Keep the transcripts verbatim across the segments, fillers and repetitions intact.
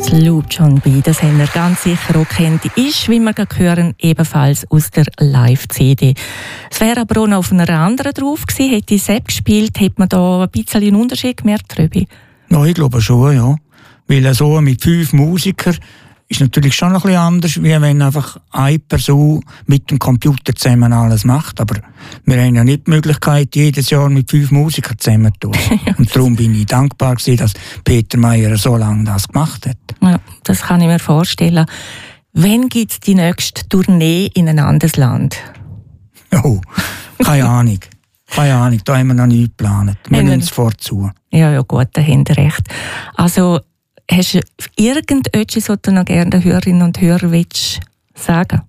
Sloop John B, das haben wir ganz sicher auch kennt, ist, wie wir hören, ebenfalls aus der Live-C D. Es wäre aber auch noch auf einer anderen drauf gewesen. Hätte ich selbst gespielt, hätte man da ein bisschen einen Unterschied gemerkt, Röbi? Ja, ich glaube schon, ja. Weil so mit fünf Musikern ist natürlich schon ein bisschen anders, wie wenn einfach eine Person mit dem Computer zusammen alles macht. Aber wir haben ja nicht die Möglichkeit, jedes Jahr mit fünf Musikern zusammen zu tun. Und darum bin ich dankbar gewesen, dass Peter Meyer so lange das gemacht hat. Ja, das kann ich mir vorstellen. Wann gibt es die nächste Tournee in ein anderes Land? Oh, keine Ahnung. Keine Ahnung, da haben wir noch nichts geplant. Wir nehmen es vorzu. Ja, ja, gut, da haben Sie recht. Also, hast du irgendetwas, was du noch gerne den Hörerinnen und Hörern willst sagen?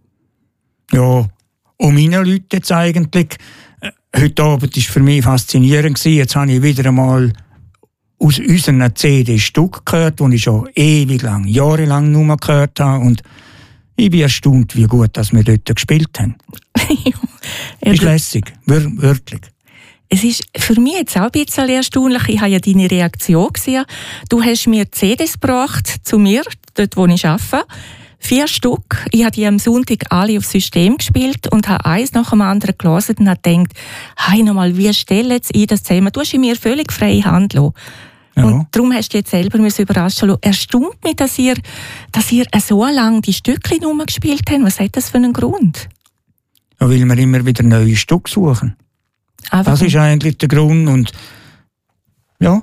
Ja, um meine Leute jetzt eigentlich. Heute Abend war für mich faszinierend. Jetzt habe ich wieder einmal aus unseren C D-Stück gehört, die ich schon ewig lang, jahrelang nur gehört habe. Und ich bin erstaunt, wie gut dass wir dort gespielt haben. ja, ist lässig, wir, wirklich. Es ist für mich jetzt auch ein bisschen erstaunlich. Ich habe ja deine Reaktion gesehen. Du hast mir C Ds gebracht zu mir, dort wo ich arbeite. Vier Stück. Ich habe die am Sonntag alle aufs System gespielt und habe eins nach dem anderen gelesen und habe gedacht, hey, nochmal, wie stelle jetzt ich das zusammen? Du hast in mir völlig freie Hand lassen. Ja. Und darum hast du jetzt selber überraschen lassen. Erstaunt mich, dass ihr, dass ihr so lange die Stückchen nur gespielt habt. Was hat das für einen Grund? Ja, weil wir immer wieder neue Stücke suchen. Einfach das ist eigentlich der Grund. Und ja,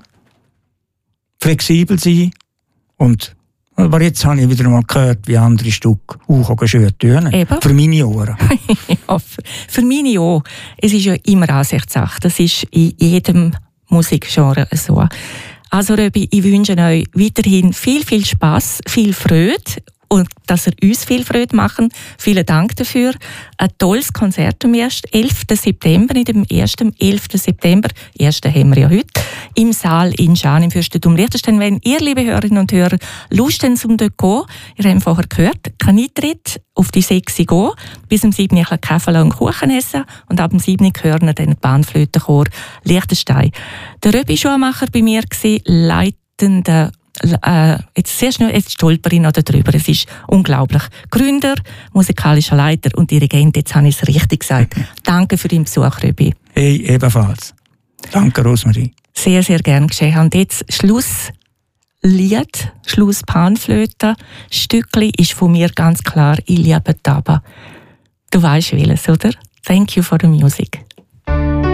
flexibel sein. Und, aber jetzt habe ich wieder mal gehört, wie andere Stücke auch schön tönen. Eben. Für meine Ohren. ja, für, für meine auch. Es ist ja immer Ansichtssache. Das ist in jedem Musikgenre so. Also Röbi, ich wünsche euch weiterhin viel, viel Spass, viel Freude und dass ihr uns viel Freude machen. Vielen Dank dafür. Ein tolles Konzert am elften September, in dem ersten elften September, ersten haben wir ja heute, im Saal in Schaan im Fürstentum Liechtenstein. Wenn ihr, liebe Hörerinnen und Hörer, Lust habt, um dort zu gehen, ihr habt vorher gehört, kein Eintritt, auf die sechs gehen, bis um sieben ein bisschen Kaffee und Kuchen essen und ab dem sieben hören wir den Bahnflötenchor Liechtenstein. Der Röbi Schumacher bei mir war leitender Äh, jetzt sehr schnell, jetzt stolper ich noch darüber. Es ist unglaublich. Gründer, musikalischer Leiter und Dirigent, jetzt habe ich es richtig gesagt. Danke für deinen Besuch, Röbi. Hey, ebenfalls. Danke, Rosmarie. Sehr, sehr gern geschehen. Und jetzt Schlusslied, Schluss Panflöte. Stückli ist von mir ganz klar, ich liebe Taba. Du weißt welches, oder? Thank you for the music.